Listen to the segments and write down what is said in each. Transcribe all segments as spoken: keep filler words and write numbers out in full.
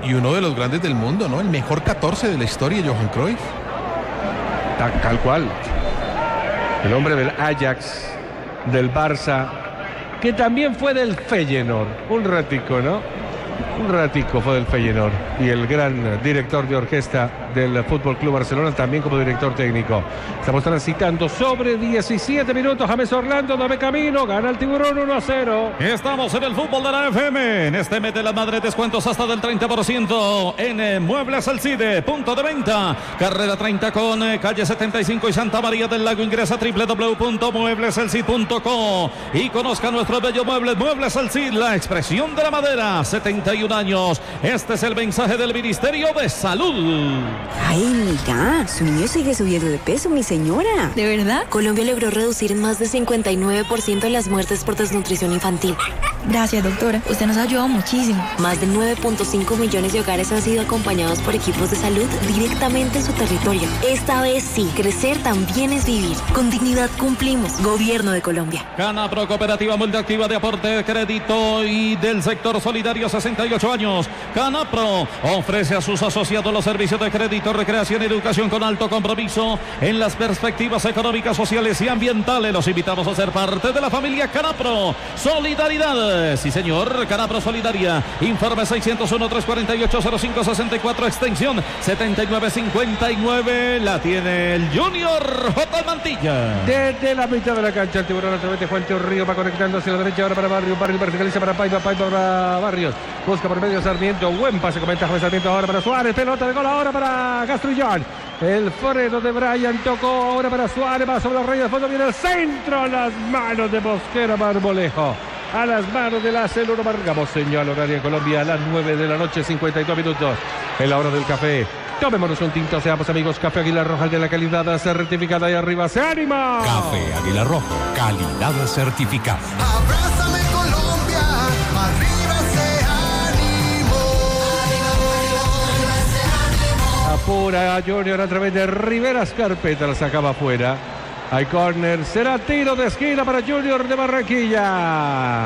Y uno de los grandes del mundo, ¿no? El mejor catorce de la historia, Johan Cruyff. Tal, tal cual. El hombre del Ajax, del Barça, que también fue del Feyenoord. Un ratico, ¿no? Un ratico fue del Feyenoord. Y el gran director de orquesta del F C Barcelona, también como director técnico. Estamos transitando sobre diecisiete minutos. James Orlando, dame camino, gana el Tiburón uno a cero. Estamos en el fútbol de la F M. En este mes de la madre, descuentos hasta del treinta por ciento en eh, Muebles Alcide, punto de venta. Carrera treinta con eh, calle setenta y cinco y Santa María del Lago. Ingresa a doble u doble u doble u punto muebles el cid punto co y conozca nuestros bellos muebles. Muebles Alcid, la expresión de la madera. setenta y un años. Este es el mensaje del Ministerio de Salud. Ay, mira, su niño sigue subiendo de peso, mi señora. ¿De verdad? Colombia logró reducir en más de cincuenta y nueve por ciento las muertes por desnutrición infantil. Gracias, doctora. Usted nos ha ayudado muchísimo. Más de nueve punto cinco millones de hogares han sido acompañados por equipos de salud directamente en su territorio. Esta vez sí, crecer también es vivir. Con dignidad cumplimos. Gobierno de Colombia. Canapro, cooperativa multiactiva de aporte de crédito y del sector solidario, sesenta y ocho años. Canapro ofrece a sus asociados los servicios de crédito, recreación y educación con alto compromiso en las perspectivas económicas, sociales y ambientales. Los invitamos a ser parte de la familia Canapro. Solidaridad, sí señor, Canapro Solidaria. Informe seiscientos uno, trescientos cuarenta y ocho, cero cinco sesenta y cuatro, extensión setenta y nueve cincuenta y nueve. La tiene el Junior J. Mantilla. Desde la mitad de la cancha, el Tiburón a través de Juancho Río va conectando hacia la derecha, ahora para Barrio, Barrio verticaliza para Paiva, Paiva para Barrios, busca por medio Sarmiento, buen pase, comenta Javier Sarmiento, ahora para Suárez, pelota de gol ahora para Castrillón, el freno de Brian tocó ahora para Suárez, va sobre la raya de fondo, viene el centro, a las manos de Mosquera Marmolejo, a las manos de la Celuro Margamos, señal horaria en Colombia a las nueve de la noche, cincuenta y dos minutos, en la hora del café. Tomémonos un tinto, seamos amigos. Café Águila Roja, de la calidad certificada. Y arriba se anima. Café Águila Roja, calidad certificada. Abrázame Colombia, arriba se animó. Apura Junior a través de Rivera Scarpeta, la sacaba afuera. Hay córner, será tiro de esquina para Junior de Barranquilla.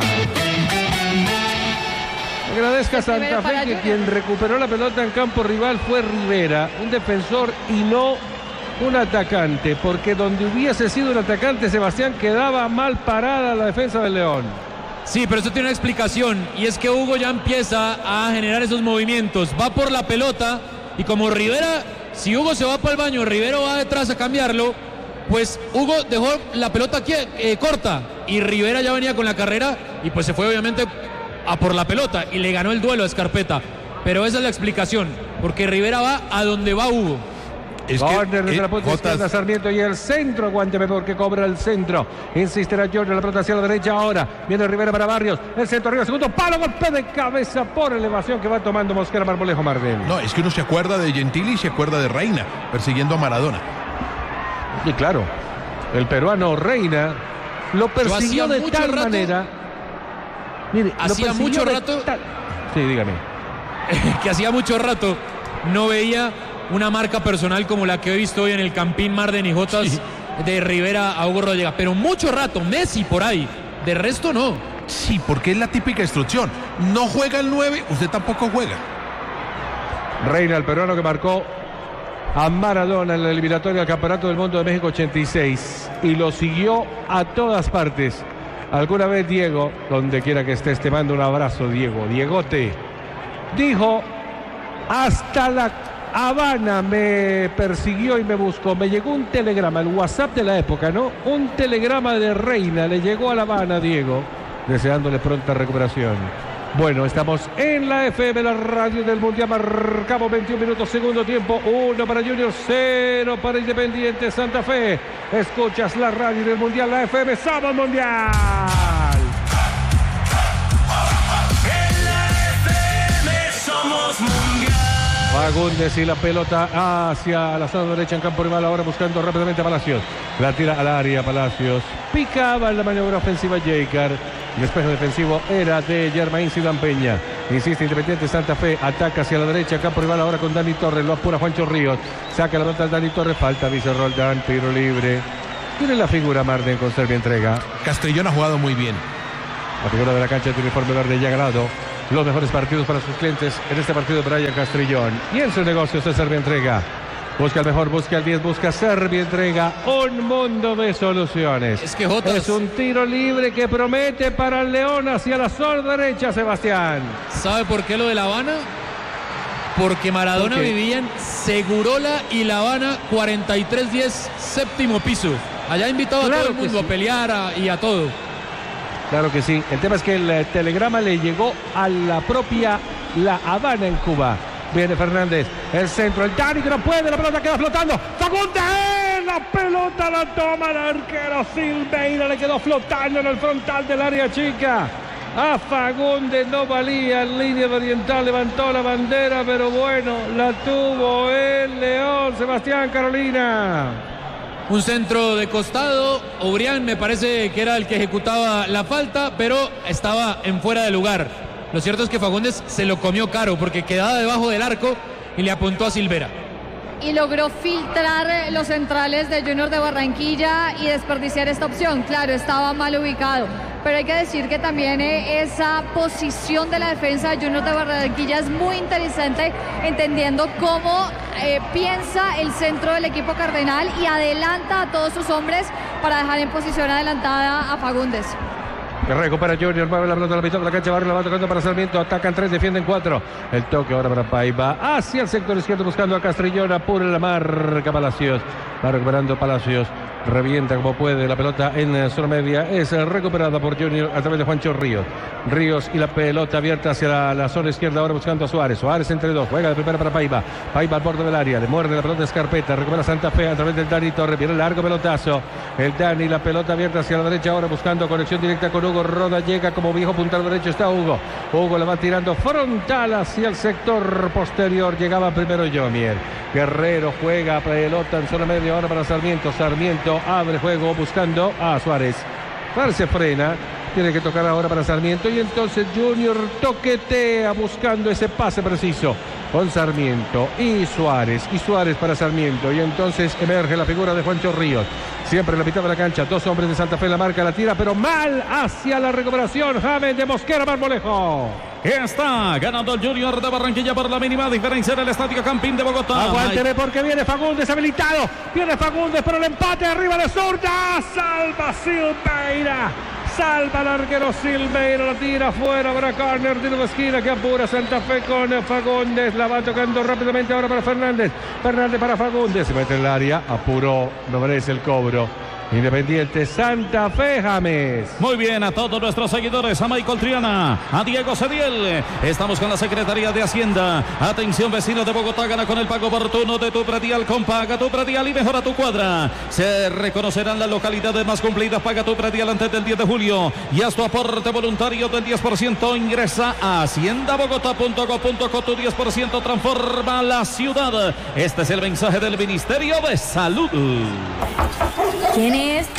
Agradezca a Santa Fe que quien recuperó la pelota en campo rival fue Rivera, un defensor y no un atacante, porque donde hubiese sido un atacante, Sebastián, quedaba mal parada la defensa del León. Sí, pero eso tiene una explicación, y es que Hugo ya empieza a generar esos movimientos, va por la pelota, y como Rivera, si Hugo se va para el baño, Rivero va detrás a cambiarlo, pues Hugo dejó la pelota aquí, eh, corta, y Rivera ya venía con la carrera, y pues se fue obviamente a por la pelota y le ganó el duelo a Scarpeta. Pero esa es la explicación, porque Rivera va a donde va Hugo. Es Corner desde eh, la punta izquierda, Sarmiento, y el centro, aguánteme porque cobra el centro. Insistirá Jorge, la pelota hacia la derecha ahora. Viene Rivera para Barrios, el centro arriba, segundo palo, golpe de cabeza por elevación que va tomando Mosquera Marmolejo Marden. No, es que uno se acuerda de Gentili y se acuerda de Reina, persiguiendo a Maradona. Y claro, el peruano Reina lo persiguió de tal rato, manera... Mire, hacía mucho rato... Ta... Sí, dígame. que hacía mucho rato no veía una marca personal como la que he visto hoy en el Campín Mar de Nijotas, sí, de Rivera a Hugo Rodríguez. Pero mucho rato, Messi por ahí. De resto no. Sí, porque es la típica instrucción. No juega el nueve, usted tampoco juega. Reina, el peruano que marcó a Maradona en la eliminatoria del Campeonato del Mundo de México ochenta y seis. Y lo siguió a todas partes. Alguna vez Diego, donde quiera que estés, te mando un abrazo, Diego. Diegote dijo: hasta la Habana me persiguió y me buscó. Me llegó un telegrama, el WhatsApp de la época, ¿no? Un telegrama de Reina le llegó a La Habana, Diego, deseándole pronta recuperación. Bueno, estamos en la F M, la radio del Mundial. Marcamos veintiún minutos, segundo tiempo. Uno para Junior, cero para Independiente Santa Fe. Escuchas la radio del Mundial, la F M, Somos Mundial. En la F M somos Mundial. Fagundes y la pelota hacia la zona derecha en campo rival, ahora buscando rápidamente a Palacios. La tira al área, Palacios. Picaba en la maniobra ofensiva Jaycar. El espejo defensivo era de Germain Zidane Peña. Insiste Independiente Santa Fe. Ataca hacia la derecha. Campo rival ahora con Dani Torres. Lo apura Juancho Ríos. Saca la pelota al Dani Torres. Falta Vice Roldán. Tiro libre. Tiene la figura Marden con Servia entrega. Castellón ha jugado muy bien. La figura de la cancha de uniforme verde ya ganado. los mejores partidos para sus clientes. En este partido Brian Castrillón y en su negocio Servientrega. Busca el mejor, busca el diez, busca Servientrega. Un mundo de soluciones. Es que Jotas... Es un tiro libre que promete para el León hacia la zona derecha, Sebastián. ¿Sabe por qué lo de La Habana? Porque Maradona ¿Por qué? vivía en Segurola y La Habana, cuarenta y tres diez, séptimo piso. Allá invitaba Claro a todo el que mundo sí. a pelear a- y a todo. Claro que sí. El tema es que el eh, telegrama le llegó a la propia La Habana en Cuba. Viene Fernández, el centro, el Dani que no puede, la pelota queda flotando. Fagundes, la pelota la toma el arquero Silveira, le quedó flotando en el frontal del área chica. A Fagundes no valía en línea de Oriental, levantó la bandera, pero bueno, la tuvo el León, Sebastián, Carolina. Un centro de costado, Obrián me parece que era el que ejecutaba la falta, pero estaba en fuera de lugar. Lo cierto es que Fagundes se lo comió caro porque quedaba debajo del arco y le apuntó a Silvera. Y logró filtrar los centrales de Junior de Barranquilla y desperdiciar esta opción. Claro, estaba mal ubicado, pero hay que decir que también eh, esa posición de la defensa de Junior de Barranquilla es muy interesante, entendiendo cómo eh, piensa el centro del equipo cardenal y adelanta a todos sus hombres para dejar en posición adelantada a Fagundes. Que recupera Junior, mueve la pelota a la mitad de la cancha, Barrio la va tocando para Sarmiento, atacan tres, defienden cuatro. El toque ahora para Paiva, hacia el sector izquierdo buscando a Castrillón, apura la marca Palacios, va recuperando Palacios, revienta como puede la pelota en zona media, es recuperada por Junior a través de Juancho Ríos. Ríos y la pelota abierta hacia la, la zona izquierda, ahora buscando a Suárez. Suárez entre dos, juega de primera para Paiva. Paiva al borde del área, le muerde la pelota Escarpeta, recupera Santa Fe a través del Dani Torres, viene el largo pelotazo. El Dani, la pelota abierta hacia la derecha, ahora buscando conexión directa con Hugo Roda, llega como viejo puntal derecho, está Hugo. Hugo le va tirando frontal hacia el sector posterior, llegaba primero Yomier. Guerrero juega pelota en zona media, ahora para Sarmiento. Sarmiento abre juego buscando a Suárez. Suárez se frena. Tiene que tocar ahora para Sarmiento y entonces Junior toquetea buscando ese pase preciso con Sarmiento y Suárez y Suárez para Sarmiento y entonces emerge la figura de Juancho Ríos. Siempre en la mitad de la cancha, dos hombres de Santa Fe, la marca, la tira, pero mal hacia la recuperación. James de Mosquera Marmolejo. Está ganando el Junior de Barranquilla por la mínima diferencia en el Estadio Campín de Bogotá. Aguánteme porque viene Fagundes habilitado. Viene Fagundes por el empate arriba de zurda. Salva Silveira. Salva el arquero Silveira, la tira fuera para córner, tiro de esquina que apura Santa Fe con Fagundes, la va tocando rápidamente ahora para Fernández, Fernández para Fagundes, se mete en el área, apuró, no merece el cobro. Independiente Santa Fe, James. Muy bien, a todos nuestros seguidores, a Michael Triana, a Diego Cediel. Estamos con la Secretaría de Hacienda. Atención, vecinos de Bogotá, gana con el pago oportuno de tu predial con Paga tu Predial y mejora tu cuadra. Se reconocerán las localidades más cumplidas. Paga tu predial antes del diez de julio y haz tu aporte voluntario del diez por ciento. Ingresa a hacienda bogotá punto go punto co. Tu diez por ciento transforma la ciudad. Este es el mensaje del Ministerio de Salud. ¿Quién es?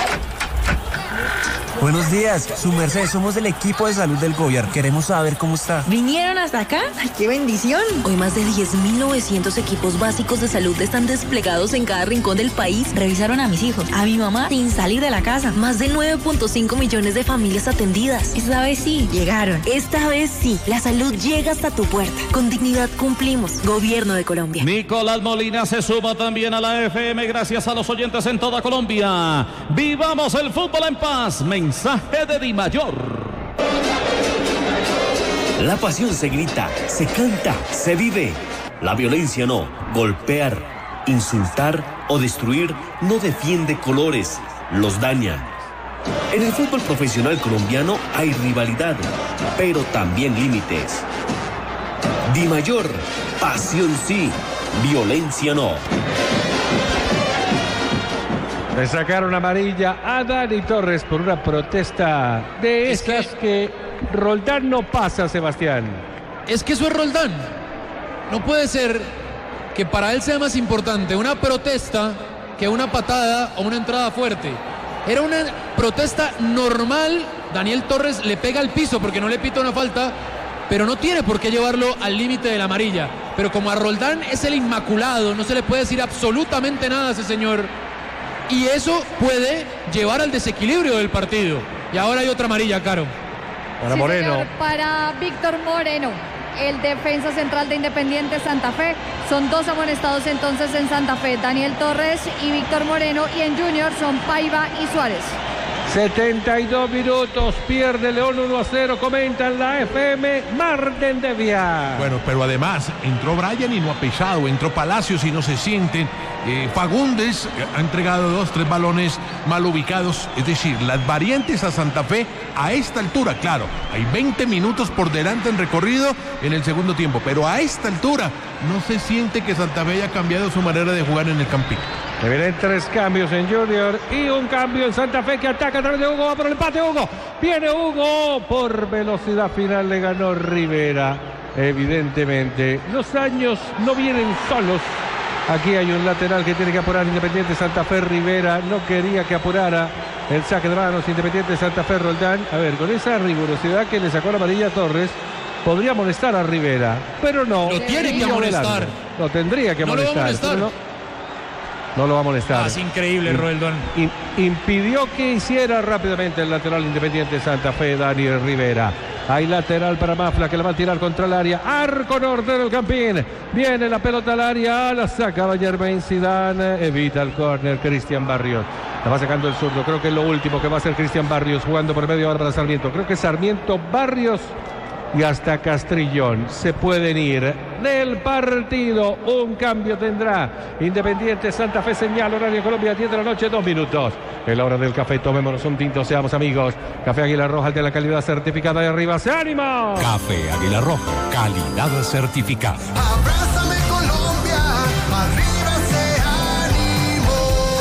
Buenos días, su merced, somos del equipo de salud del gobierno. Queremos saber cómo está. ¿Vinieron hasta acá? ¡Ay, qué bendición! Hoy más de diez mil novecientos equipos básicos de salud están desplegados en cada rincón del país. Revisaron a mis hijos, a mi mamá, sin salir de la casa. Más de nueve punto cinco millones de familias atendidas. Esta vez sí, llegaron. Esta vez sí, la salud llega hasta tu puerta. Con dignidad cumplimos. Gobierno de Colombia. Nicolás Molina se suma también a la F M gracias a los oyentes en toda Colombia. Vivamos el fútbol en paz. Mensaje de Di Mayor. La pasión se grita, se canta, se vive. La violencia no. Golpear, insultar o destruir no defiende colores, los daña. En el fútbol profesional colombiano hay rivalidad, pero también límites. Di Mayor, pasión sí, violencia no. Le sacaron amarilla a Dani Torres por una protesta de Es esas que- que... Roldán no pasa, Sebastián. Es que eso es Roldán. No puede ser que para él sea más importante una protesta que una patada o una entrada fuerte. Era una protesta normal. Daniel Torres le pega al piso porque no le pita una falta, pero no tiene por qué llevarlo al límite de la amarilla. Pero como a Roldán es el inmaculado, no se le puede decir absolutamente nada a ese señor. Y eso puede llevar al desequilibrio del partido. Y ahora hay otra amarilla, Caro. Para Sí, Moreno. señor, para Víctor Moreno, el defensa central de Independiente Santa Fe. Son dos amonestados entonces en Santa Fe, Daniel Torres y Víctor Moreno, y en Junior son Paiva y Suárez. setenta y dos minutos, pierde León uno a cero, comenta en la F M Marden Devia. Bueno, pero además entró Brian y no ha pesado, entró Palacios y no se sienten. Eh, Fagundes eh, ha entregado dos, tres balones mal ubicados. Es decir, las variantes a Santa Fe a esta altura, claro, hay veinte minutos por delante en recorrido en el segundo tiempo, pero a esta altura no se siente que Santa Fe haya cambiado su manera de jugar en el Campín. Le vienen tres cambios en Junior y un cambio en Santa Fe que ataca a través de Hugo. Va por el empate Hugo. Viene Hugo. Por velocidad final le ganó Rivera. Evidentemente, los años no vienen solos. Aquí hay un lateral que tiene que apurar Independiente Santa Fe. Rivera no quería que apurara el saque de manos. Independiente Santa Fe, Roldán. A ver, con esa rigurosidad que le sacó la amarilla a Torres, podría molestar a Rivera, pero no. Lo tiene que molestar. Lo tendría que No lo va a molestar. molestar. pero No, no lo va a molestar. Ah, es increíble, Roeldán. In- impidió que hiciera rápidamente el lateral Independiente Santa Fe, Daniel Rivera. Hay lateral para Mafla que la va a tirar contra el área. Arco norte del Campín. Viene la pelota al área. La saca Jermaine Zidane. Evita el córner Cristian Barrios. La va sacando el zurdo. Creo que es lo último que va a hacer Cristian Barrios jugando por medio ahora para Sarmiento. Creo que Sarmiento, Barrios y hasta Castrillón se pueden ir del partido. Un cambio tendrá Independiente Santa Fe. Señal horario Colombia, diez de la noche, dos minutos. Es la hora del café. Tomémonos un tinto, seamos amigos. Café Águila Roja, el de la calidad certificada de arriba. ¡Se ánimo! Café Águila Roja, calidad certificada. Abrázame Colombia, arriba ese ánimo.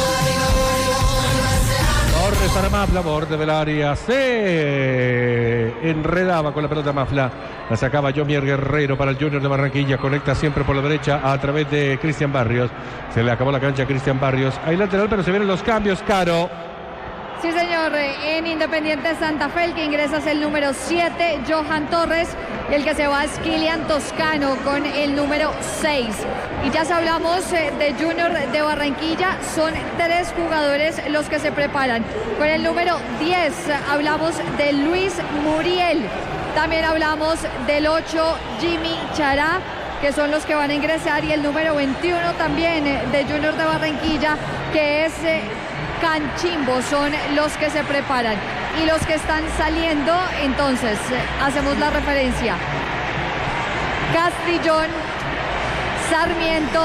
Torres para Mafla, borde del área. Se enredaba con la pelota Mafla. La sacaba Jomier Guerrero para el Junior de Barranquilla. Conecta siempre por la derecha a través de Cristian Barrios. Se le acabó la cancha a Cristian Barrios. Hay lateral, pero se vienen los cambios, Caro. Sí, señor, en Independiente Santa Fe el que ingresa es el número siete, Johan Torres, y el que se va es Kilian Toscano con el número seis. Y ya hablamos de Junior de Barranquilla, son tres jugadores los que se preparan. Con el número diez hablamos de Luis Muriel, también hablamos del ocho, Jimmy Chará, que son los que van a ingresar, y el número veintiuno también de Junior de Barranquilla, que es Canchimbo, son los que se preparan. Y los que están saliendo, entonces, hacemos la referencia. Castrillón, Sarmiento.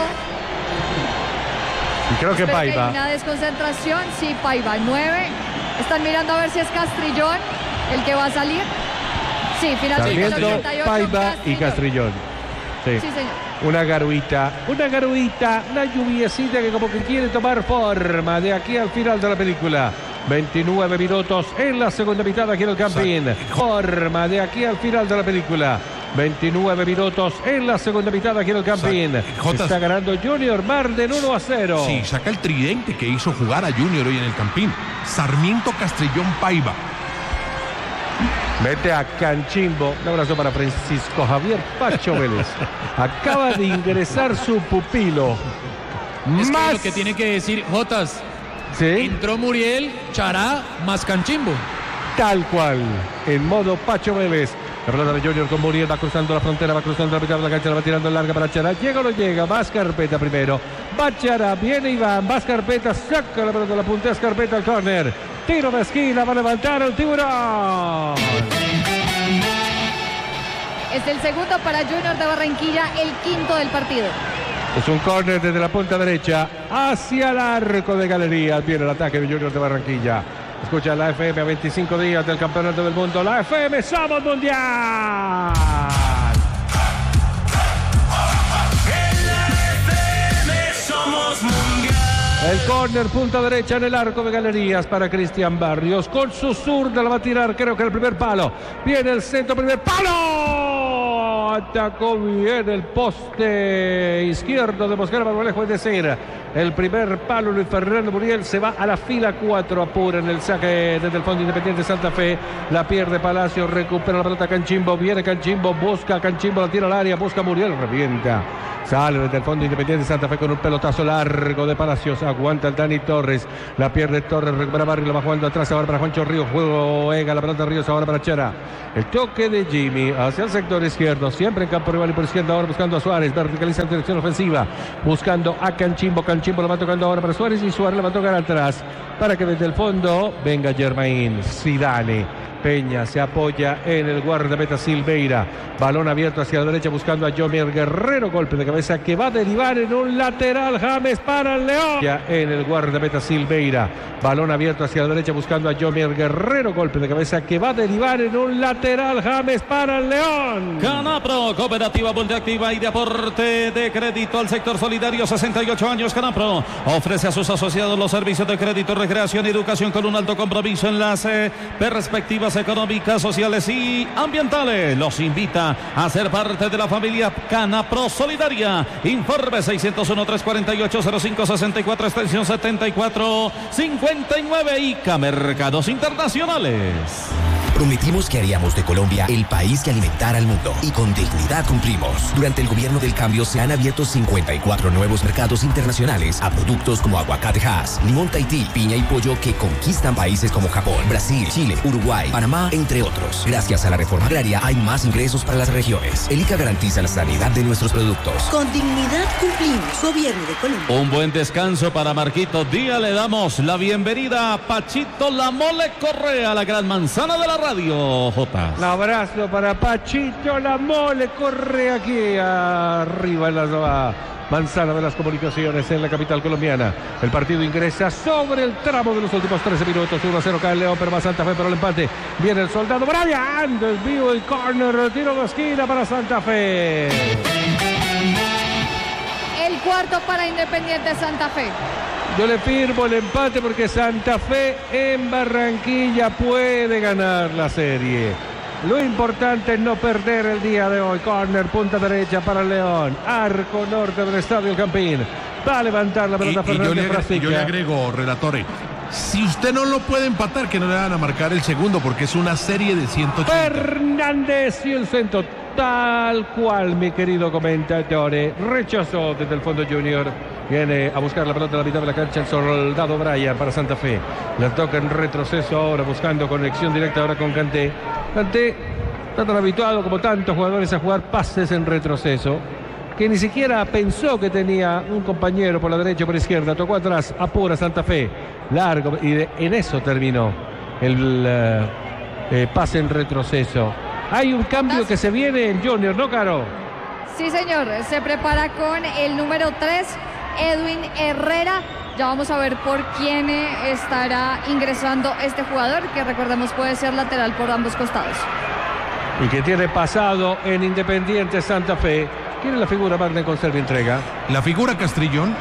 Y creo que Espero Paiva. hay una desconcentración, sí, Paiva, nueve. Están mirando a ver si es Castrillón el que va a salir. Sí, finalmente Sarmiento, ochenta y ocho, Paiva y Castrillón. Sí. Sí, señor. Una garuita, una garuita, una lluviecita que como que quiere tomar forma de aquí al final de la película. veintinueve minutos en la segunda mitad aquí en el Campín. Forma de aquí al final de la película. veintinueve minutos en la segunda mitad aquí en el Campín. J- Está ganando Junior Marden uno a cero. Sí, saca el tridente que hizo jugar a Junior hoy en el Campín. Sarmiento, Castrillón, Paiva. Mete a Canchimbo. Un abrazo para Francisco Javier Pacho Vélez. Acaba de ingresar su pupilo. Es que Más. lo que tiene que decir Jotas. Sí. Entró Muriel, Chará, más Canchimbo. Tal cual, en modo Pacho Vélez. La pelota de Junior con Muriel, va cruzando la frontera, va cruzando la mitad de la cancha, la va tirando en larga para Chará. Llega o no llega, va Scarpeta primero. Va Chará, viene Iván, va Scarpeta, saca la pelota, la puntea Scarpeta al córner. Tiro de esquina, va a levantar el tiburón. Es el segundo para Junior de Barranquilla, el quinto del partido. Es un córner desde la punta derecha hacia el arco de Galerías. Viene el ataque de Junior de Barranquilla. Escucha la F M a veinticinco días del Campeonato del Mundo. La F M, somos mundial. En la F M somos mundial. El córner, punta derecha en el arco de Galerías para Cristian Barrios. Con su zurda la va a tirar, creo que el primer palo. Viene el centro, primer palo. Atacó bien el poste izquierdo de Mosquera Marmolejo, es decir, el primer palo. Luis Fernando Muriel se va a la fila cuatro, apura en el saque desde el fondo Independiente Santa Fe. La pierde Palacio, recupera la pelota Canchimbo. Viene Canchimbo, busca Canchimbo, la tira al área, busca Muriel, revienta. Sale desde el fondo Independiente Santa Fe con un pelotazo largo de Palacios. Aguanta el Dani Torres. La pierde Torres. Recupera Barrio. Lo va jugando atrás. Ahora para Juancho Ríos. Juega la pelota Ríos. Ahora para Chara. El toque de Jimmy hacia el sector izquierdo. Siempre en campo rival y por izquierda. Ahora buscando a Suárez. Verticaliza en dirección ofensiva. Buscando a Canchimbo. Canchimbo lo va tocando ahora para Suárez. Y Suárez le va a tocar atrás. Para que desde el fondo venga Germain Zidane. Peña se apoya en el guardameta Silveira. Balón abierto hacia la derecha buscando a Jomier Guerrero. Golpe de cabeza que va a derivar en un lateral. James para el León. Ya en el guardameta Silveira. Balón abierto hacia la derecha buscando a Jomier Guerrero. Golpe de cabeza que va a derivar en un lateral. James para el León. Canapro, Cooperativa Multiactiva y de aporte de crédito al sector solidario. sesenta y ocho años. Canapro ofrece a sus asociados los servicios de crédito, recreación y educación con un alto compromiso en las eh, perspectivas económicas, sociales y ambientales. Los invita a ser parte de la familia Canapro Solidaria. Informe seiscientos uno, trescientos cuarenta y ocho, cero cinco sesenta y cuatro, extensión setenta y cuatro cincuenta y nueve. ICA Mercados Internacionales. Prometimos que haríamos de Colombia el país que alimentara al mundo y con dignidad cumplimos. Durante el gobierno del cambio se han abierto cincuenta y cuatro nuevos mercados internacionales a productos como aguacate Hass, limón Tahití, piña y pollo que conquistan países como Japón, Brasil, Chile, Uruguay, Panamá, entre otros. Gracias a la reforma agraria hay más ingresos para las regiones. El ICA garantiza la sanidad de nuestros productos. Con dignidad cumplimos. Gobierno de Colombia. Un buen descanso para Marquito Díaz. Le damos la bienvenida a Pachito La Mole Correa, la gran manzana de la radio. J. Un abrazo para Pachito La Mole Correa aquí arriba en la manzana de las comunicaciones en la capital colombiana. El partido ingresa sobre el tramo de los últimos trece minutos. uno a cero cae el León, pero va Santa Fe para el empate. Viene el soldado Brian, desvío y córner, tiro de esquina para Santa Fe. El cuarto para Independiente Santa Fe. Yo le firmo el empate porque Santa Fe en Barranquilla puede ganar la serie. Lo importante es no perder el día de hoy. Corner, punta derecha para el León. Arco norte del Estadio El Campín. Va a levantar la pelota y, y yo, le agrego, yo le agrego, relatore, si usted no lo puede empatar, que no le van a marcar el segundo porque es una serie de ciento ochenta. Fernández y el centro. Tal cual, mi querido comentatore. Rechazó desde el fondo Junior. Viene a buscar la pelota en la mitad de la cancha el soldado Brian para Santa Fe. La toca en retroceso ahora buscando conexión directa ahora con Kanté. Kanté está tan habituado como tantos jugadores a jugar pases en retroceso que ni siquiera pensó que tenía un compañero por la derecha o por la izquierda. Tocó atrás, apura Santa Fe. Largo y de, en eso terminó el uh, eh, pase en retroceso. Hay un cambio que se viene en Junior, ¿no, Caro? Sí, señor. Se prepara con el número tres, Edwin Herrera. Ya vamos a ver por quién estará ingresando este jugador, que recordemos puede ser lateral por ambos costados. Y que tiene pasado en Independiente Santa Fe. ¿Quién es la figura Magna con Servi Entrega? La figura Castrillón.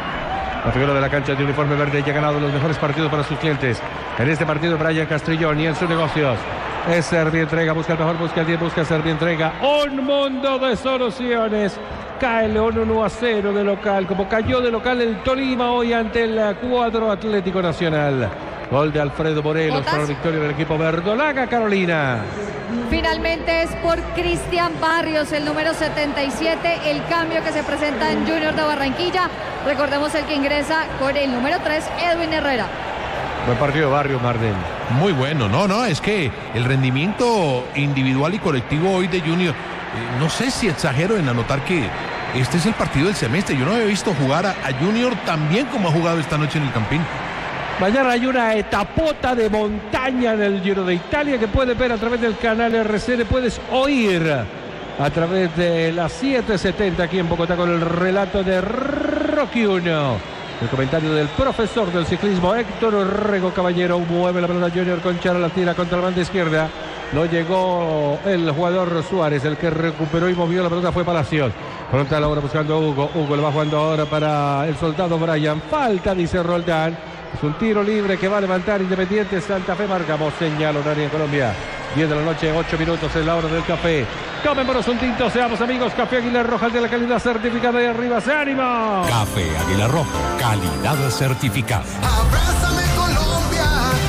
La figura de la cancha de uniforme verde ya ha ganado los mejores partidos para sus clientes. En este partido Brian Castrillón y en sus negocios. Es Servi Entrega, busca el mejor, busca el diez, busca Servi Entrega. Un mundo de soluciones. Cae León uno a cero de local, como cayó de local el Tolima hoy ante el cuadro Atlético Nacional. Gol de Alfredo Morelos para la victoria del equipo verdolaga, Carolina. Finalmente es por Cristian Barrios, el número setenta y siete, el cambio que se presenta en Junior de Barranquilla. Recordemos el que ingresa con el número tres, Edwin Herrera. Buen partido Barrios, Marden. Muy bueno, no, no, es que el rendimiento individual y colectivo hoy de Junior, eh, no sé si exagero en anotar que este es el partido del semestre. Yo no había visto jugar a, a Junior tan bien como ha jugado esta noche en el Campín. Mañana hay una etapota de montaña en el Giro de Italia que puedes ver a través del canal R C N, puedes oír a través de las siete setenta aquí en Bogotá con el relato de Rocky uno. El comentario del profesor del ciclismo Héctor Rego Caballero. Mueve la pelota Junior con Chara, la tira contra la banda izquierda. No llegó el jugador Suárez, el que recuperó y movió la pelota fue Palacios. Frontal ahora buscando a Hugo. Hugo le va jugando ahora para el soldado Brian. Falta, dice Roldán. Es un tiro libre que va a levantar Independiente Santa Fe. Marcamos señal horaria en Colombia. diez de la noche, ocho minutos en la hora del café. Tomémonos un tinto, seamos amigos. Café Águila Roja de la calidad certificada y arriba se ánimo. Café Águila Roja, calidad certificada. Abrázame Colombia,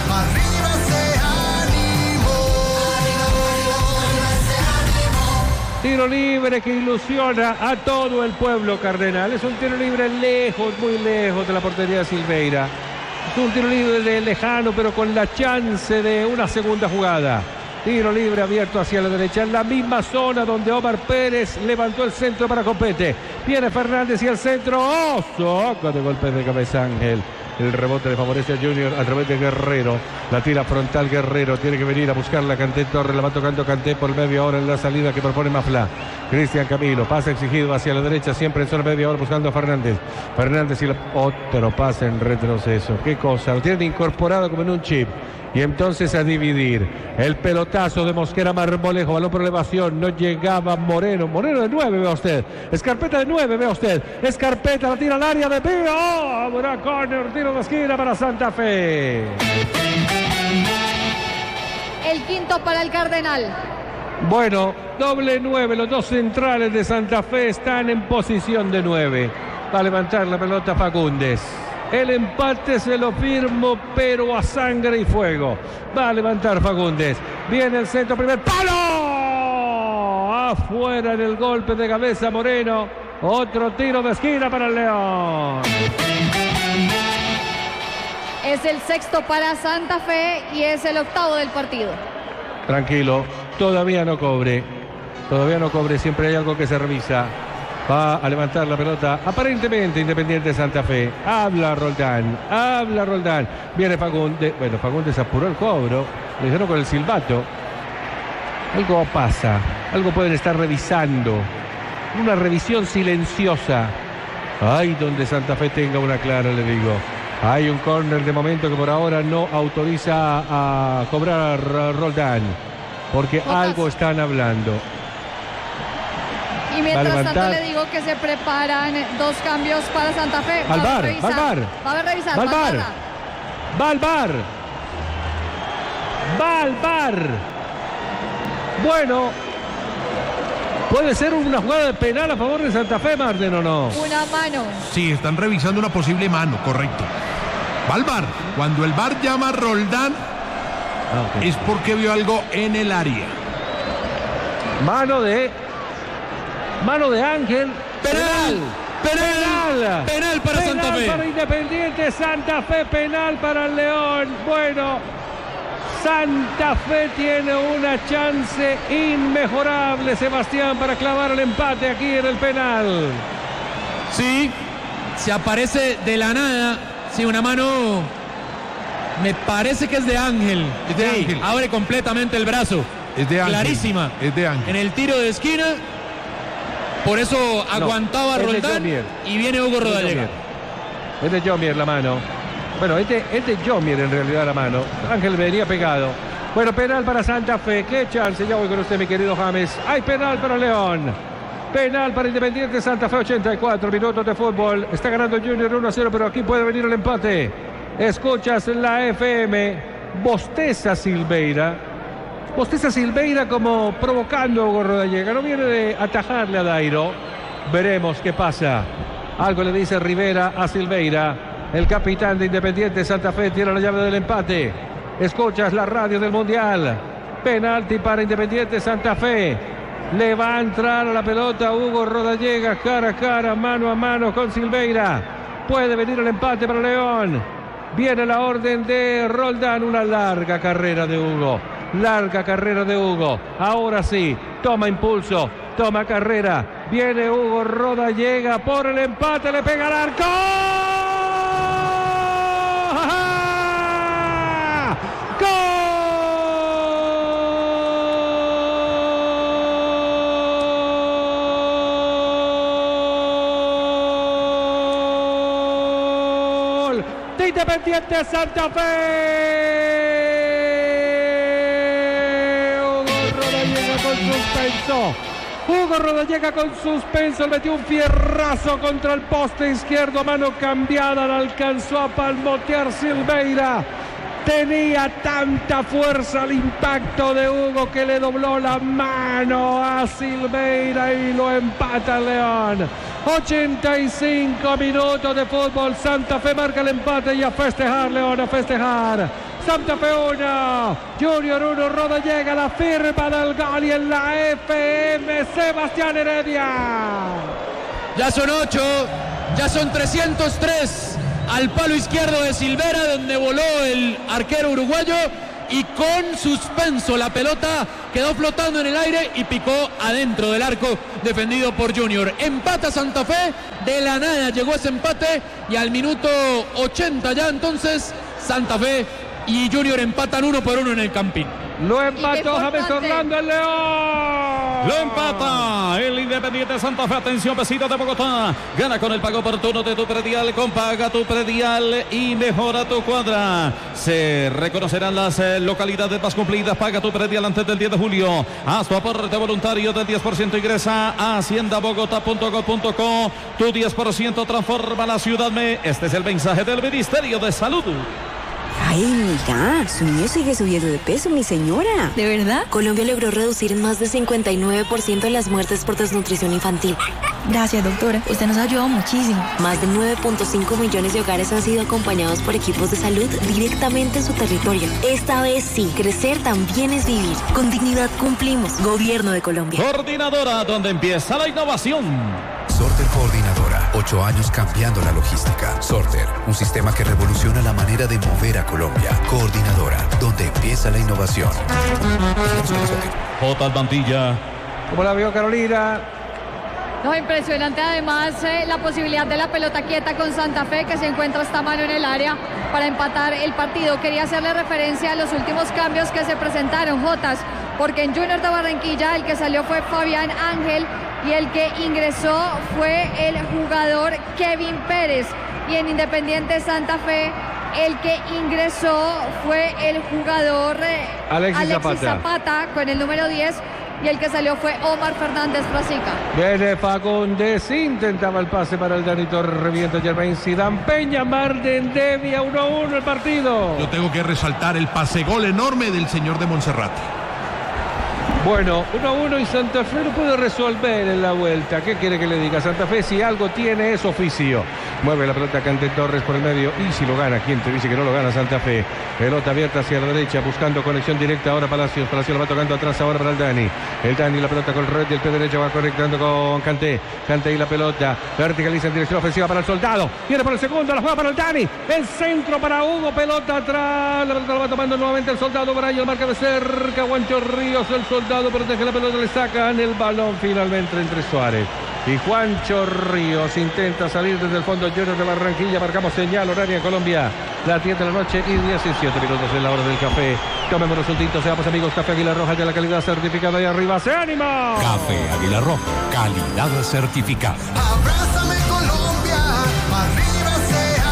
arriba se ánimo. Tiro libre que ilusiona a todo el pueblo cardenal. Es un tiro libre lejos, muy lejos de la portería de Silveira. Es un tiro libre de lejano, pero con la chance de una segunda jugada. Tiro libre abierto hacia la derecha, en la misma zona donde Omar Pérez levantó el centro para Copete. Viene Fernández y el centro. ¡Oh! Soca de golpe de cabeza Ángel. El rebote le favorece a Junior a través de Guerrero. La tira frontal Guerrero. Tiene que venir a buscarla Kanté Torres. La va tocando Kanté por media hora en la salida que propone Mafla. Cristian Camilo. Pase exigido hacia la derecha. Siempre en zona media hora buscando a Fernández. Fernández y la... otro pase en retroceso. Qué cosa. Lo tienen incorporado como en un chip. Y entonces a dividir. El pelotazo de Mosquera Marmolejo. Balón por elevación. No llegaba Moreno. Moreno de nueve, vea usted. Escarpeta de nueve, vea usted. Escarpeta la tira al área de Pío. ¡Oh! Habrá córner, tiro de esquina para Santa Fe. El quinto para el Cardenal. Bueno, doble nueve. Los dos centrales de Santa Fe están en posición de nueve. Va a levantar la pelota Fagundes. El empate se lo firmo, pero a sangre y fuego. Va a levantar Fagundes. Viene el centro, primer palo. Afuera en el golpe de cabeza Moreno. Otro tiro de esquina para el León. Es el sexto para Santa Fe y es el octavo del partido. Tranquilo, todavía no cobre. Todavía no cobre, siempre hay algo que se revisa. Va a levantar la pelota, aparentemente Independiente Santa Fe. Habla Roldán, habla Roldán. Viene Fagundes. Bueno, Fagundes apuró el cobro. Le dijeron con el silbato. Algo pasa, algo pueden estar revisando. Una revisión silenciosa. Ay, donde Santa Fe tenga una clara, le digo. Hay un córner de momento que por ahora no autoriza a cobrar Roldán. Porque Pocas. algo están hablando. Y mientras tanto le digo que se preparan dos cambios para Santa Fe. Va al bar, va al bar. Va a revisar. Va al bar. Va al bar. Va al bar. Bueno, puede ser una jugada de penal a favor de Santa Fe, Marden, ¿o no? Una mano. Sí, están revisando una posible mano, correcto. Va al bar. Cuando el bar llama a Roldán, ah, okay. es porque vio algo en el área. Mano de... Mano de Ángel. Penal. Penal. Penal, penal para penal Santa Fe. Para Independiente Santa Fe. Penal para el León. Bueno, Santa Fe tiene una chance inmejorable, Sebastián, para clavar el empate aquí en el penal. Sí, se aparece de la nada. Sí, una mano. Me parece que es de Ángel. Es de sí, Ángel. Abre completamente el brazo. Es de Ángel. Clarísima. Es de Ángel. En el tiro de esquina. Por eso aguantaba no, Roldán y viene Hugo Rodallega. Es de Jomier la mano. Bueno, es de, es de Jomier en realidad la mano. Ángel venía pegado. Bueno, penal para Santa Fe. Qué chance. Ya voy con usted, mi querido James. Hay penal para León. Penal para Independiente Santa Fe. ochenta y cuatro minutos de fútbol. Está ganando Junior uno a cero, pero aquí puede venir el empate. Escuchas la F M. Bosteza Silveira. Bosteza Silveira como provocando a Hugo Rodallega. No viene de atajarle a Dairo. Veremos qué pasa. Algo le dice Rivera a Silveira. El capitán de Independiente Santa Fe tiene la llave del empate. Escuchas la radio del Mundial. Penalti para Independiente Santa Fe. Le va a entrar a la pelota Hugo Rodallega cara a cara, mano a mano con Silveira. Puede venir el empate para León. Viene la orden de Roldán. Una larga carrera de Hugo. Larga carrera de Hugo. Ahora sí, toma impulso, toma carrera. Viene Hugo Rodallega por el empate, le pega al arco. ¡Gol! De Independiente Santa Fe. Suspenso. Hugo Rodallega con suspenso, le metió un fierrazo contra el poste izquierdo, mano cambiada, la alcanzó a palmotear Silveira. Tenía tanta fuerza el impacto de Hugo que le dobló la mano a Silveira y lo empata el León. ochenta y cinco minutos de fútbol. Santa Fe marca el empate y a festejar, León, a festejar. Santa Fe uno, Junior uno, Roda llega, la firma del gol y en la F M Sebastián Heredia. Ya son ocho, ya son trescientos tres al palo izquierdo de Silvera, donde voló el arquero uruguayo y con suspenso la pelota quedó flotando en el aire y picó adentro del arco defendido por Junior. Empata Santa Fe, de la nada llegó ese empate y al minuto ochenta ya entonces Santa Fe y Junior empatan uno por uno en el Campín. Lo empató James Orlando, el León. Lo empata el Independiente Santa Fe. Atención, vecino de Bogotá. Gana con el pago oportuno de tu predial. Compaga tu predial y mejora tu cuadra. Se reconocerán las eh, localidades más cumplidas. Paga tu predial antes del diez de julio. Haz tu aporte voluntario del diez por ciento. Ingresa a hacienda bogotá punto gov punto co. Tu diez por ciento transforma la ciudad. Este es el mensaje del Ministerio de Salud. Ay, mira, su niño sigue subiendo de peso, mi señora. ¿De verdad? Colombia logró reducir en más de cincuenta y nueve por ciento las muertes por desnutrición infantil. Gracias, doctora. Usted nos ha ayudado muchísimo. Más de nueve punto cinco millones de hogares han sido acompañados por equipos de salud directamente en su territorio. Esta vez sí, crecer también es vivir. Con dignidad cumplimos. Gobierno de Colombia. Coordinadora, donde empieza la innovación. Sorter Coordinadora, ocho años cambiando la logística. Sorter, un sistema que revoluciona la manera de mover a Colombia. Coordinadora, donde empieza la innovación. J. Mantilla. ¿Cómo la vio Carolina? No, impresionante además eh, la posibilidad de la pelota quieta con Santa Fe, que se encuentra esta mano en el área para empatar el partido. Quería hacerle referencia a los últimos cambios que se presentaron, Jotas, porque en Junior de Barranquilla el que salió fue Fabián Ángel y el que ingresó fue el jugador Kevin Pérez. Y en Independiente Santa Fe el que ingresó fue el jugador eh, Alexis, Alexis Zapata. Zapata con el número diez. Y el que salió fue Omar Fernández Frasica. Viene Fagundes, intentaba el pase para el Danito, revienta Germain Zidane, Peña Marden, Devia, uno a uno el partido. Yo tengo que resaltar el pase gol enorme del señor de Monserrate. Bueno, uno a uno y Santa Fe no puede resolver en la vuelta. ¿Qué quiere que le diga? Santa Fe, si algo tiene, es oficio. Mueve la pelota Cante Torres por el medio. Y si lo gana, ¿quién te dice que no lo gana Santa Fe? Pelota abierta hacia la derecha, buscando conexión directa ahora Palacios. Palacios lo va tocando atrás ahora para el Dani. El Dani, la pelota con red y el pie derecho va conectando con Cante. Cante y la pelota. Verticaliza en dirección ofensiva para el Soldado. Viene por el segundo, la juega para el Dani. El centro para Hugo, pelota atrás. La pelota la va tomando nuevamente el Soldado. Brian marca de cerca. Juancho Ríos, el Soldado. Protege la pelota, le sacan el balón finalmente entre Suárez y Juancho Ríos. Intenta salir desde el fondo Junior de Barranquilla. Marcamos señal horaria en Colombia, las diez de la noche y diecisiete minutos en la hora del café. Tomémonos un tinto, seamos amigos. Café Águila Roja, de la calidad certificada ahí arriba. ¡Se anima! Café Águila Roja, calidad certificada. Abrázame Colombia, arriba se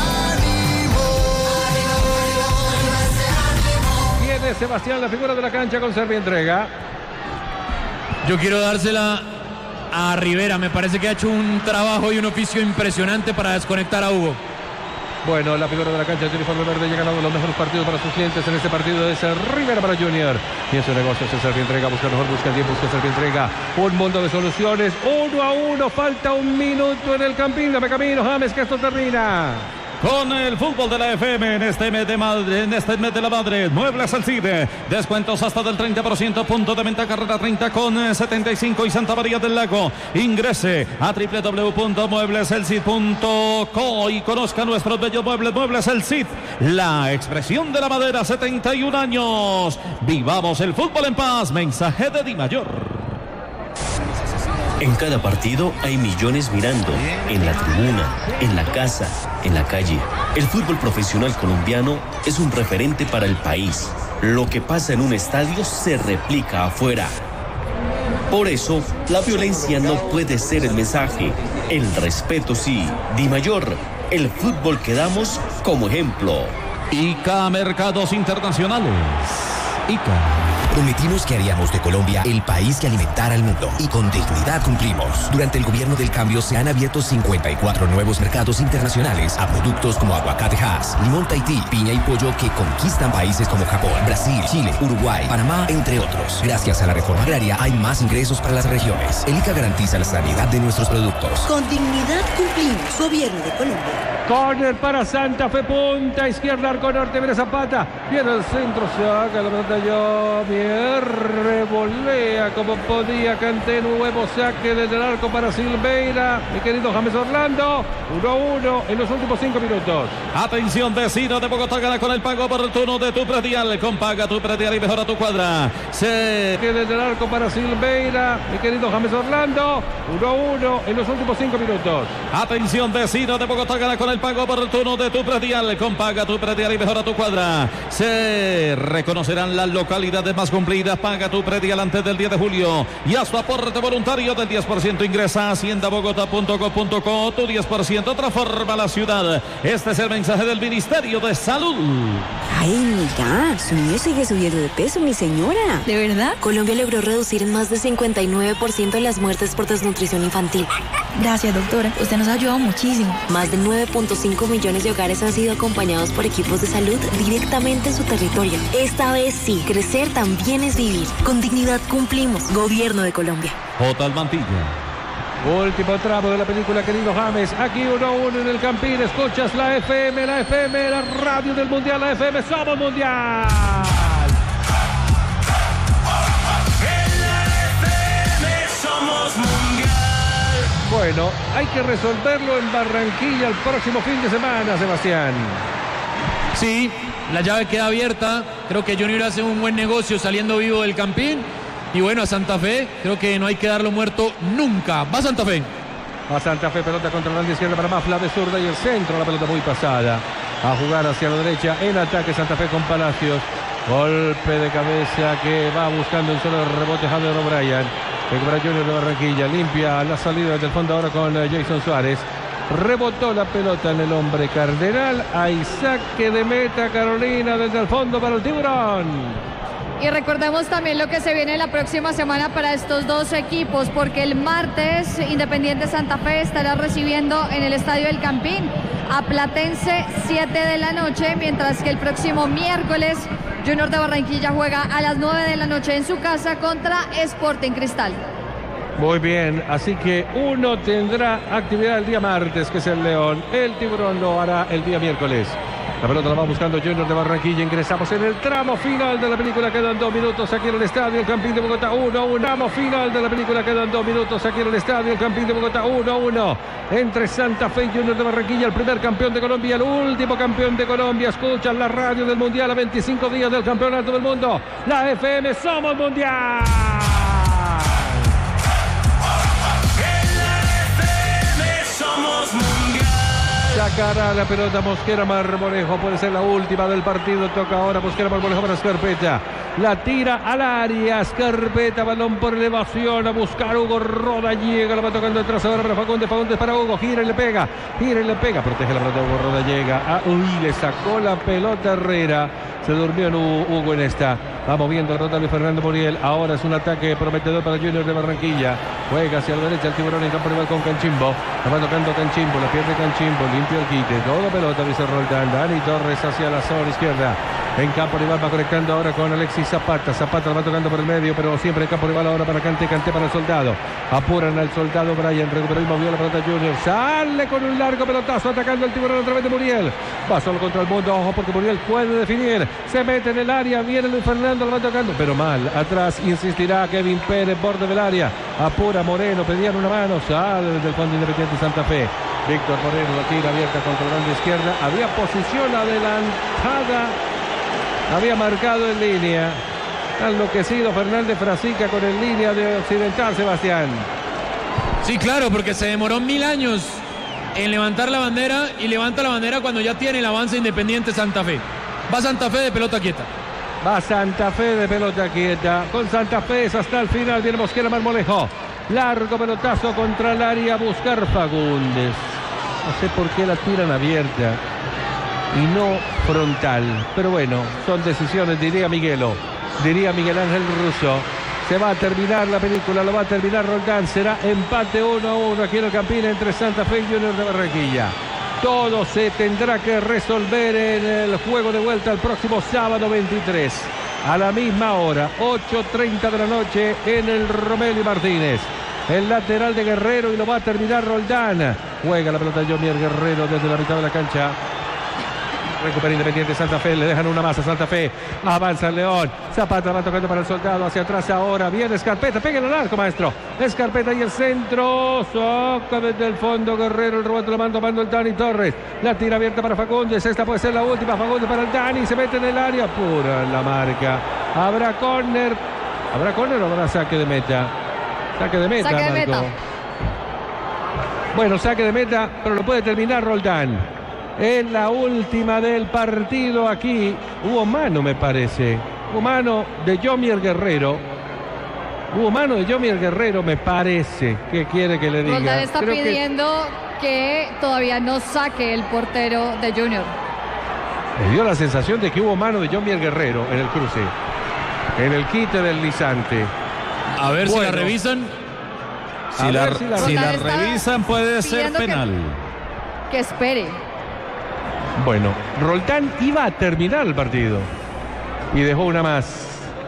animó. Viene Sebastián, la figura de la cancha, con Servi entrega. Yo quiero dársela a Rivera. Me parece que ha hecho un trabajo y un oficio impresionante para desconectar a Hugo. Bueno, la figura de la cancha, el uniforme verde, llega a uno de los mejores partidos para sus clientes en este partido. Es Rivera para Junior. Y en su negocio se Servi entrega, busca mejor, busca el tiempo, busca Servi entrega. Un mundo de soluciones. Uno a uno, falta un minuto en el Campín. Dame camino, James, que esto termina. Con el fútbol de la F M en este mes de madre, en este mes de la madre, Muebles El Cid, descuentos hasta del treinta por ciento, punto de venta carrera treinta con setenta y cinco y Santa María del Lago. Ingrese a doble u doble u doble u punto muebles el cid punto co y conozca nuestros bellos muebles. Muebles El Cid, la expresión de la madera, setenta y un años. Vivamos el fútbol en paz. Mensaje de Di Mayor. En cada partido hay millones mirando, en la tribuna, en la casa, en la calle. El fútbol profesional colombiano es un referente para el país. Lo que pasa en un estadio se replica afuera. Por eso, la violencia no puede ser el mensaje. El respeto sí. Di Mayor, el fútbol que damos como ejemplo. I C A Mercados Internacionales. I C A. Prometimos que haríamos de Colombia el país que alimentara al mundo y con dignidad cumplimos. Durante el gobierno del cambio se han abierto cincuenta y cuatro nuevos mercados internacionales a productos como aguacate Hass, limón Tahití, piña y pollo que conquistan países como Japón, Brasil, Chile, Uruguay, Panamá, entre otros. Gracias a la reforma agraria hay más ingresos para las regiones. El I C A garantiza la sanidad de nuestros productos. Con dignidad cumplimos. Gobierno de Colombia. Córner para Santa Fe, punta izquierda, arco norte, viene Zapata, viene al centro, saca la pelota yo, bien, revolea como podía, Kanté, nuevo saque desde el arco para Silveira, mi querido James Orlando, uno a uno en los últimos cinco minutos. Atención, vecino de Bogotá, gana con el pago oportuno de tu predial, con Paga tu predial y mejora tu cuadra. Se... Que desde el arco para Silveira, mi querido James Orlando, uno a uno en los últimos cinco minutos. Atención, vecino de Bogotá, gana con el pago oportuno de tu predial, con Paga tu predial y mejora tu cuadra. Se reconocerán las localidades más cumplidas. Paga tu predial antes del diez de julio y haz tu aporte voluntario del diez por ciento. Ingresa a hacienda bogotá punto gov punto co. Tu diez por ciento transforma la ciudad. Este es el mensaje del Ministerio de Salud. Ay, mira, su niño sigue subiendo de peso, mi señora. ¿De verdad? Colombia logró reducir en más de cincuenta y nueve por ciento las muertes por desnutrición infantil. Gracias, doctora. Usted nos ha ayudado muchísimo. Más de nueve punto cinco millones de hogares han sido acompañados por equipos de salud directamente en su territorio. Esta vez sí, crecer también es vivir. Con dignidad cumplimos. Gobierno de Colombia. J. Mantilla. Último tramo de la película, querido James. Aquí uno a uno en el Campín. Escuchas la F M, la F M, la radio del Mundial, la F M. ¡Somos Mundial! En la F M somos Mundial. Bueno, hay que resolverlo en Barranquilla el próximo fin de semana, Sebastián. Sí, la llave queda abierta. Creo que Junior hace un buen negocio saliendo vivo del Campín. Y bueno, a Santa Fe, creo que no hay que darlo muerto nunca. Va Santa Fe. Va Santa Fe, pelota contra la banda izquierda para Mafla de zurda y el centro, la pelota muy pasada. A jugar hacia la derecha, en ataque Santa Fe con Palacios. Golpe de cabeza que va buscando un solo rebote Javier O'Brien. Recupera Junior de Barranquilla, limpia la salida desde el fondo ahora con Jason Suárez. Rebotó la pelota en el hombre Cardenal. Hay saque de meta, Carolina, desde el fondo para el Tiburón. Y recordemos también lo que se viene la próxima semana para estos dos equipos, porque el martes Independiente Santa Fe estará recibiendo en el Estadio del Campín a Platense siete de la noche, mientras que el próximo miércoles Junior de Barranquilla juega a las nueve de la noche en su casa contra Sporting Cristal. Muy bien, así que uno tendrá actividad el día martes, que es el León. El Tiburón lo hará el día miércoles. La pelota la va buscando Junior de Barranquilla. Ingresamos en el tramo final de la película. Quedan dos minutos aquí en el estadio El Campín de Bogotá. uno a uno. Tramo final de la película. Quedan dos minutos aquí en el estadio El Campín de Bogotá. uno a uno. Entre Santa Fe y Junior de Barranquilla. El primer campeón de Colombia. El último campeón de Colombia. Escuchan la radio del Mundial a veinticinco días del Campeonato del Mundo. La F M. ¡Somos Mundial! En la F M somos Mundial. Sacará la pelota Mosquera Marmolejo. Puede ser la última del partido. Toca ahora Mosquera Marmolejo para Scarpeta. La tira al área. Scarpeta, balón por elevación. A buscar Hugo Roda. Llega, la va tocando detrás ahora para Fagundes. Fagundes para Hugo. Gira y le pega. Gira y le pega. Protege la pelota. Hugo Roda llega. Ah, uy, le sacó la pelota Herrera. Se durmió en Hugo en esta. Va moviendo la pelota Luis Fernando Muriel. Ahora es un ataque prometedor para Junior de Barranquilla. Juega hacia la derecha el Tiburón en campo rival con Canchimbo. La va tocando Canchimbo. La pierde Canchimbo. Limpio el quite. Toda pelota dice Roldán. Dani Torres hacia la zona izquierda. En campo rival va conectando ahora con Alexis Zapata. Zapata la va tocando por el medio, pero siempre en campo rival ahora para Kanté. Kanté para el Soldado. Apuran al Soldado Brian. Recuperó y movió la pelota Junior. Sale con un largo pelotazo atacando el Tiburón a través de Muriel. Va solo contra el mundo. Ojo porque Muriel puede definir. Se mete en el área. Viene Luis Fernando. La va tocando, pero mal. Atrás insistirá Kevin Pérez. Borde del área. Apura Moreno. Pedían una mano. Sale desde el fondo Independiente Santa Fe. Víctor Moreno la tira abierta contra la banda izquierda. Había posición adelantada. Había marcado en línea. Ha enloquecido Fernández Frasica con el línea de Occidental, Sebastián. Sí, claro, porque se demoró mil años en levantar la bandera y levanta la bandera cuando ya tiene el avance Independiente Santa Fe. Va Santa Fe de pelota quieta. Va Santa Fe de pelota quieta. Con Santa Fe es hasta el final. Viene Mosquera Marmolejo. Largo pelotazo contra el área a buscar Fagundes. No sé por qué la tiran abierta y no frontal. Pero bueno, son decisiones, diría Miguelo. diría Miguel Ángel Russo. Se va a terminar la película, lo va a terminar Roldán. Será empate uno a uno aquí en el Campín entre Santa Fe y Junior de Barranquilla. Todo se tendrá que resolver en el juego de vuelta el próximo sábado veintitrés. A la misma hora, ocho treinta de la noche en el Romelio Martínez. El lateral de Guerrero y lo va a terminar Roldán. Juega la pelota de Jomier Guerrero desde la mitad de la cancha. Recupera Independiente Santa Fe, le dejan una más a Santa Fe. Avanza el León. Zapata va tocando para el Soldado. Hacia atrás ahora. Viene Escarpeta. Pégale al arco, maestro. Escarpeta y el centro. Soca desde el fondo Guerrero. El rebote lo manda, manda el Dani Torres. La tira abierta para Fagundes. Esta puede ser la última. Fagundes para el Dani. Se mete en el área. Pura en la marca. Habrá córner. ¿Habrá córner o habrá saque de meta? Saque de meta, Saque de Marco. meta. Bueno, saque de meta, pero lo puede terminar Roldán. En la última del partido aquí hubo mano, me parece. Hubo mano de Jomier Guerrero. Hubo mano de Jomier Guerrero, me parece. ¿Qué quiere que le diga? Roldán está Creo pidiendo que... que todavía no saque el portero de Junior. Me dio la sensación de que hubo mano de Jomier Guerrero en el cruce. En el quite del Lisante. A ver Bueno. si la revisan. Si A la, ver si la- si la Roldán está revisan puede ser pidiendo que- penal. Que espere. Bueno, Roldán iba a terminar el partido y dejó una más.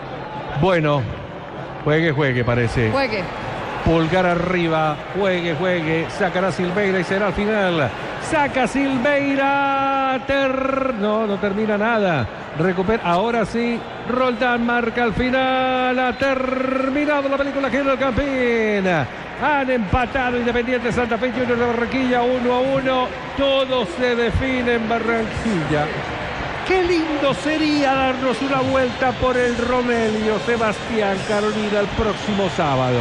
Bueno, juegue, juegue, parece. Juegue. Pulgar arriba, juegue, juegue, sacará Silveira y será al final. Saca Silveira, ter... no, no termina nada. Recupera, ahora sí, Roldán marca al final. Ha terminado la película aquí en el Campín. Han empatado Independiente Santa Fe y Junior de Barranquilla uno a uno. Todo se define en Barranquilla. Qué lindo sería darnos una vuelta por el Romelio, Sebastián, Carolina, el próximo sábado.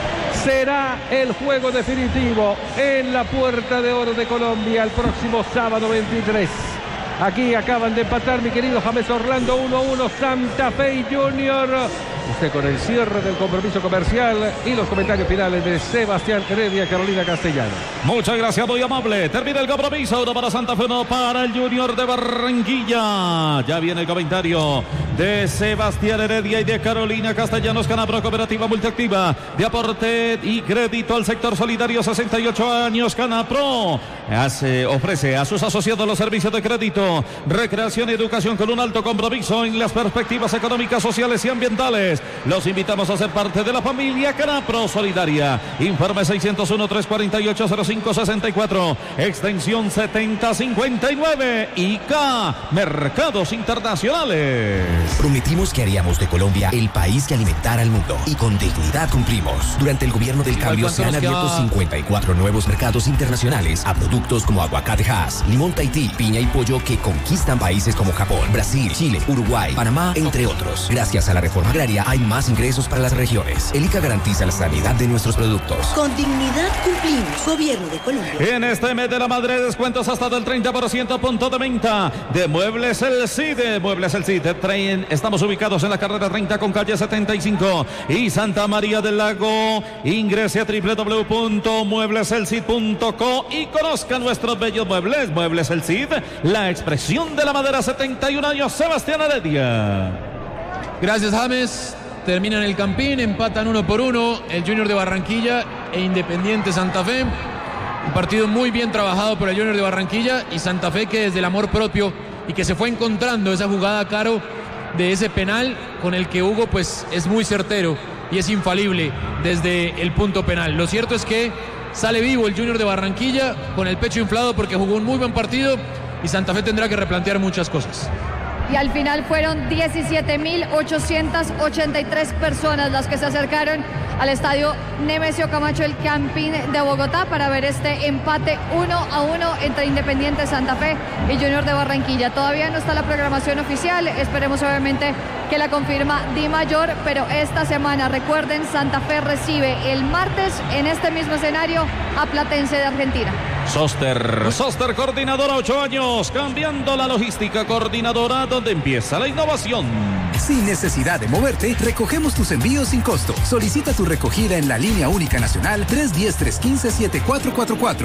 Será el juego definitivo en la Puerta de Oro de Colombia el próximo sábado veintitrés. Aquí acaban de empatar, mi querido James Orlando, uno a uno, Santa Fe y Junior. Usted con el cierre del compromiso comercial y los comentarios finales de Sebastián Heredia, Carolina Castellano. Muchas gracias, muy amable. Termina el compromiso. Uno para Santa Fe, uno para el Junior de Barranquilla. Ya viene el comentario de Sebastián Heredia y de Carolina Castellanos. Canapro, cooperativa multiactiva de aporte y crédito al sector solidario. sesenta y ocho años. Canapro hace, ofrece a sus asociados los servicios de crédito, recreación y educación con un alto compromiso en las perspectivas económicas, sociales y ambientales. Los invitamos a ser parte de la familia Canapro Solidaria. Informe seiscientos uno, trescientos cuarenta y ocho, cero cinco sesenta y cuatro, extensión setenta cincuenta y nueve. I C A Mercados Internacionales. Prometimos que haríamos de Colombia el país que alimentara al mundo y con dignidad cumplimos. Durante el gobierno del cambio ¿cuánto se han nos abierto queda? cincuenta y cuatro nuevos mercados internacionales a productos como aguacate Hass, limón Tahití, piña y pollo que conquistan países como Japón, Brasil, Chile, Uruguay, Panamá, entre otros. Gracias a la reforma agraria hay más ingresos para las regiones. El I C A garantiza la sanidad de nuestros productos. Con dignidad cumplimos. Gobierno de Colombia. En este mes de la madre, descuentos hasta del treinta por ciento punto de venta de Muebles El Cid. Muebles El Cid. Traen, estamos ubicados en la carrera treinta con calle setenta y cinco y Santa María del Lago. Ingrese a doble u doble u doble u punto muebles el cid punto co y conozca nuestros bellos muebles. Muebles El Cid, la expresión de la madera. Setenta y un años. Sebastián Heredia. Gracias, James. Terminan el Campín, empatan uno por uno el Junior de Barranquilla e Independiente Santa Fe. Un partido muy bien trabajado por el Junior de Barranquilla y Santa Fe, que desde el amor propio y que se fue encontrando esa jugada, Caro, de ese penal con el que Hugo pues es muy certero y es infalible desde el punto penal. Lo cierto es que sale vivo el Junior de Barranquilla con el pecho inflado porque jugó un muy buen partido y Santa Fe tendrá que replantear muchas cosas. Y al final fueron diecisiete mil ochocientas ochenta y tres personas las que se acercaron al estadio Nemesio Camacho, el Campín de Bogotá, para ver este empate uno a uno entre Independiente Santa Fe y Junior de Barranquilla. Todavía no está la programación oficial, esperemos obviamente que la confirma Di Mayor, pero esta semana, recuerden, Santa Fe recibe el martes en este mismo escenario a Platense de Argentina. Soster, Soster coordinadora, ocho años, cambiando la logística, coordinadora, donde empieza la innovación. Sin necesidad de moverte, recogemos tus envíos sin costo. Solicita tu recogida en la línea única nacional tres uno cero, tres uno cinco, siete cuatro cuatro cuatro.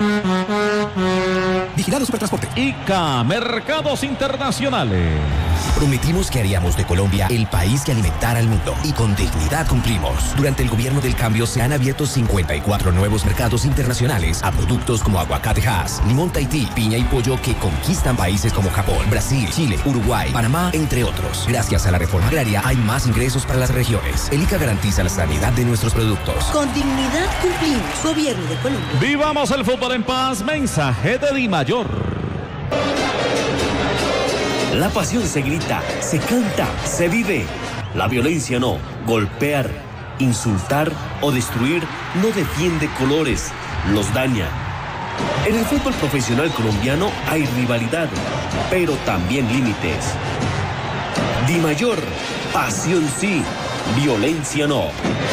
Vigilado Supertransporte. I C A Mercados Internacionales. Prometimos que haríamos de Colombia el país que alimentara al mundo y con dignidad cumplimos. Durante el gobierno del cambio se han abierto cincuenta y cuatro nuevos mercados internacionales a productos como aguacate Hass, limón Tahití, piña y pollo que conquistan países como Japón, Brasil, Chile, Uruguay, Panamá, entre otros. Gracias a la reforma agraria hay más ingresos para las regiones. El I C A garantiza la sanidad de nuestros productos. Con dignidad cumplimos. Gobierno de Colombia. Vivamos el fútbol en paz. Mensaje de Di Mayor. La pasión se grita, se canta, se vive. La violencia no. Golpear, insultar o destruir no defiende colores, los daña. En el fútbol profesional colombiano hay rivalidad, pero también límites. Di Mayor, pasión sí, violencia no.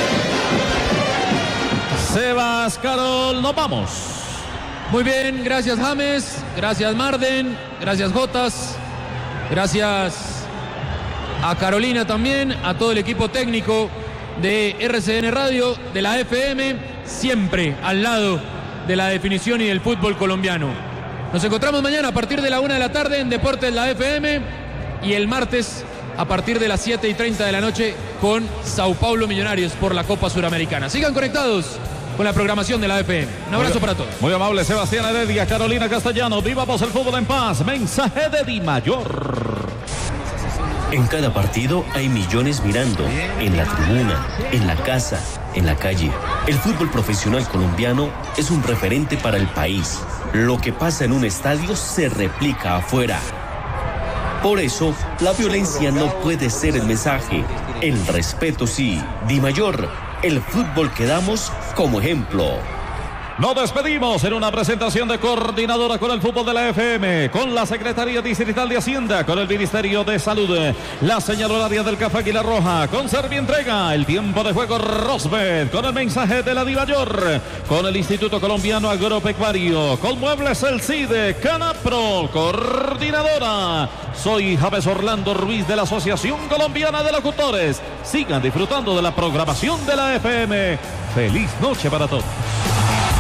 Sebas, Carol, nos vamos. Muy bien, gracias James, gracias Marden, gracias Jotas, gracias a Carolina también, a todo el equipo técnico de R C N Radio, de la F M, siempre al lado de la definición y del fútbol colombiano. Nos encontramos mañana a partir de la una de la tarde en Deportes La F M y el martes a partir de las siete y treinta de la noche con Sao Paulo Millonarios por la Copa Suramericana. Sigan conectados con la programación de la F M. Un abrazo muy, para todos. Muy amable Sebastián Heredia, Carolina Castellano. Vivamos el fútbol en paz. Mensaje de Di Mayor. En cada partido hay millones mirando, en la tribuna, en la casa, en la calle. El fútbol profesional colombiano es un referente para el país. Lo que pasa en un estadio se replica afuera. Por eso, la violencia no puede ser el mensaje. El respeto sí. Di Mayor, el fútbol que damos como ejemplo. Nos despedimos en una presentación de Coordinadora con el fútbol de la F M, con la Secretaría Distrital de Hacienda, con el Ministerio de Salud, la señal horaria del Café Águila Roja, con Servientrega, el tiempo de juego Rosbet, con el mensaje de la Di Mayor, con el Instituto Colombiano Agropecuario, con Muebles El Cide, Canapro, Coordinadora. Soy James Orlando Ruiz de la Asociación Colombiana de Locutores. Sigan disfrutando de la programación de la F M. Feliz noche para todos.